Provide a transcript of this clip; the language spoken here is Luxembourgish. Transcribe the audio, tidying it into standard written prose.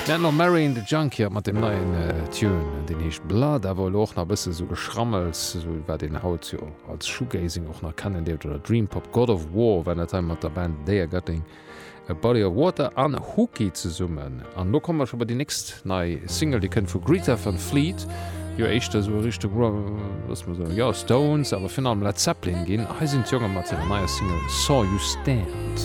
Ja, noch Mary the Junkie mat dem neuen Tune, den ich Blood, awer loch na bisse so geschrammelt, so war den Haut jo als Shoegazing och nach kennen deet oder Dream Pop God of War, wenn der mat der Band They Getting a Body of Water an Hookie ze summen. An no kommen schon bei die nächst nei Single, die kennt vu Greta van Fleet. Jo echt so richtig was man so, ja, Stones, aber final Led Zeppelin gin. He sind Jonger mat neier Single Saw You Stand.